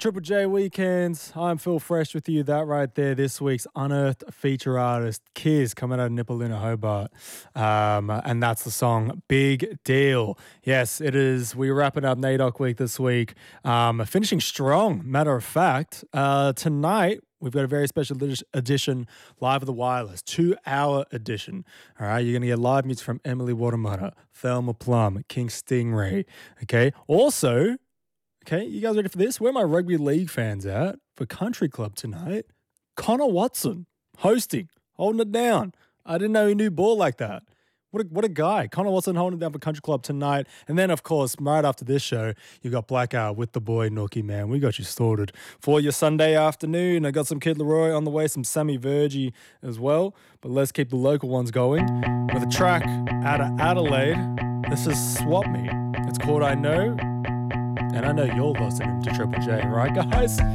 Triple J Weekends. I'm Phil Fresh with you. That right there, this week's unearthed feature artist, Kiz, coming out of Nipaluna, Hobart. And that's the song Big Deal. Yes, it is. We're wrapping up NAIDOC week this week. Finishing strong, matter of fact. Tonight, we've got a very special edition, Live at the Wireless, 2-hour edition. All right, you're going to get live music from Emily Watermutter, Thelma Plum, King Stingray. Okay, also... Okay, you guys ready for this? Where are my rugby league fans at for Country Club tonight? Connor Watson hosting, holding it down. I didn't know he knew ball like that. What a guy. Connor Watson holding it down for Country Club tonight. And then, of course, right after this show, you got Blackout with the boy Nookie, man. We got you sorted for your Sunday afternoon. I got some Kid Leroy on the way, some Sammy Virgie as well. But let's keep the local ones going with a track out of Adelaide. This is Swap Me. It's called I Know. And I know you're listening to Triple J, right, guys?